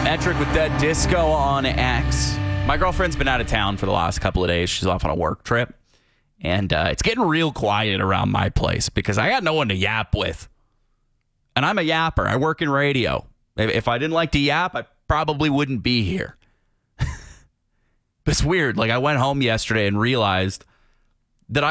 Etrick with Dead Disco on X. My girlfriend's been out of town for the last couple of days. She's off on a work trip. And it's getting real quiet around my place because I got no one to yap with. And I'm a yapper. I work in radio. If I didn't like to yap, I probably wouldn't be here. But it's weird. Like, I went home yesterday and realized